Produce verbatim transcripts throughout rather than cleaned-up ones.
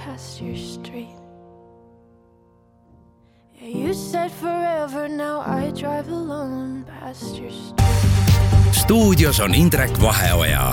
past your street. Yeah, you said forever, now I drive alone past your street. Stuudios on Indrek Vaheoja.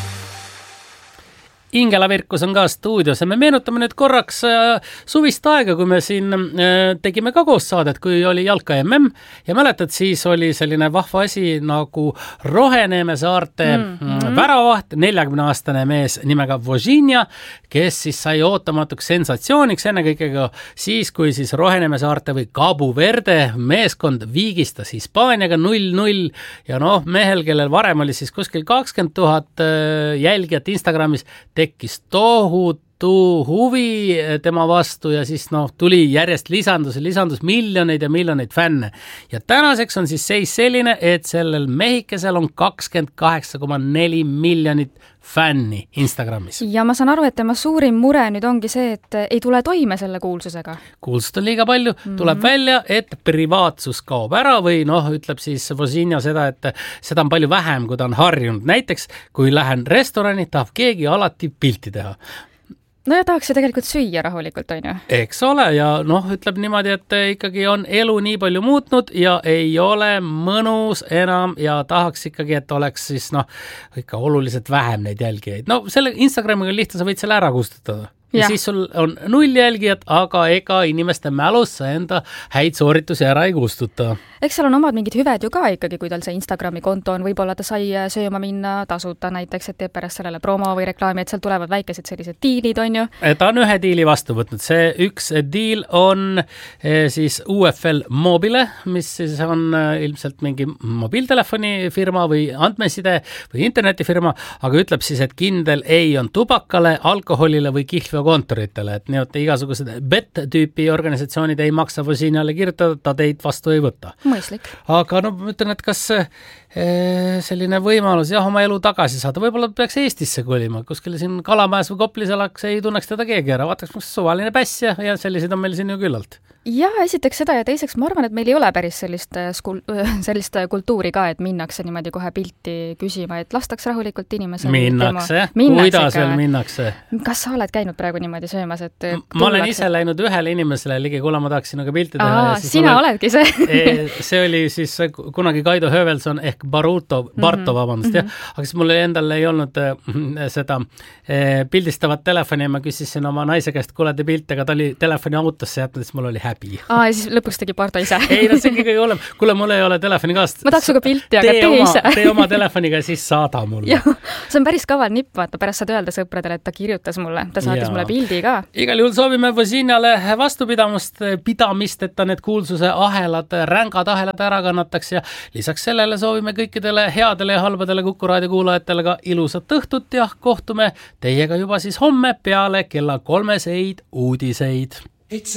Ingela Virkus on ka stuudios ja me meenutame nüüd korraks suvist aega, kui me siin tegime ka koos saadet, kui oli jalka M M ja mäletad, siis oli selline vahva asi nagu Roheneeme saarte mm-hmm. väravaht, neljakümne aastane mees nimega Vožinja, kes siis sai ootamatuks sensatsiooniks ennekõike siis, kui siis Roheneeme saarte või Cabo Verde meeskond viigistas Hispaaniaga null null ja noh, mehel, kellel varem oli siis kuskil kakskümmend tuhat jälgijat Instagramis, tekkis tohutu huvi tema vastu ja siis noh, tuli järjest lisandus, lisandus miljoneid ja miljoneid fänne. Ja tänaseks on siis seis selline, et sellel mehikesel on kakskümmend kaheksa koma neli miljonit fänni Instagramis. Ja ma saan aru, et tema suurim mure nüüd ongi see, et ei tule toime selle kuulsusega. Kuulsust on liiga palju, tuleb mm-hmm. välja, et privaatsus kaob ära või noh, ütleb siis Vožinja seda, et seda on palju vähem, kui ta on harjunud. Näiteks, kui lähen restorani, tahab keegi alati pilti teha. No ja tahaks ju tegelikult süüa rahulikult, on ju? Eks ole, ja noh, ütleb niimoodi, et ikkagi on elu nii palju muutnud ja ei ole mõnus enam ja tahaks ikkagi, et oleks siis noh, ikka oluliselt vähem neid jälgijaid. No selle Instagramiga lihtne, sa võid selle ära kustutada. Ja, ja siis sul on null jälgijat, aga ega inimeste mälus sa enda häid sooritusi ära ei kustuta. Eks seal on omad mingid hüved ju ka ikkagi, kui tal see Instagrami konto on, võib-olla ta sai sööma minna tasuta näiteks, et teeb pärast sellele promo või reklaami, et seal tulevad väikesed sellised diilid, on ju? Ta on ühe diili vastu võtnud. See üks diil on siis U F L Mobile, mis siis on ilmselt mingi mobiiltelefoni firma või andmeside või internetifirma, aga ütleb siis, et kindel ei on tubakale, alkoholile või kihlveo kontoritele, et nii, et igasugused B E T-tüüpi organisatsioonid ei maksa Vožinjale kirjutada, ta teid vastu ei võta. Mõislik. Aga no ma ütlen, et kas selline võimalus jah, oma elu tagasi saada, võib-olla peaks Eestisse kolima, kuskil siin Kalamajas või Koplis elaks, ei tunneks teda keegi ära, vaataks mis suvaline päss ja, ja sellised on meil siin ju küllalt. Ja esiteks seda ja teiseks ma arvan, et meil ei ole päris sellist, skul- sellist kultuuri ka, et minnakse niimoodi kohe pilti küsima, et lastaks rahulikult inimesel. Minnakse, kuidas veel minnakse? Kas sa oled käinud praegu niimoodi söömas, et tullakse? Ma olen ise läinud ühele inimesele ligi, kuule ma tahaksin nagu pilti teha. Aa, sina olen, oledki see. see oli siis kunagi Kaido Hövelson ehk Baruto, Barto, vabandust, mm-hmm. jah. Aga siis mul endal ei olnud äh, seda äh, pildistavat telefoni ja ma küsisin oma naise käest, kuule te pilt, aga ta oli telefoni autosse jätnud, siis mul oli häbi. Aa, ja siis lõpuks tegi Barto ise. ei, no see on kõige hullem. Kuule, mul ei ole telefoni kaast. Ma tahaks suga pilti, aga tee oma, ise. tee oma telefoniga ja siis saada mulle. See on päris kaval nipp, vaata, pärast saad öelda sõpradele, et ta kirjutas mulle. Ta saatis mulle pildi ka. Igal juhul soovime Vožinjale vastupidamust, pidamist, et ta need kuulsuse ahelad, rängad ahelad ära kannataks ja lisaks sellele soovime kõikidele headele ja halbadele Kuku raadio kuulajatele ka ilusat õhtut ja kohtume teiega juba siis homme peale kella kolmeseid uudiseid.